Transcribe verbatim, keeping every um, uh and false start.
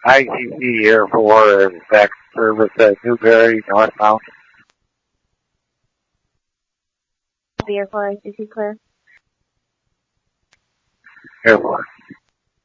I C C Air four is back service at Newberry, northbound. Air four, I C C clear. Air four.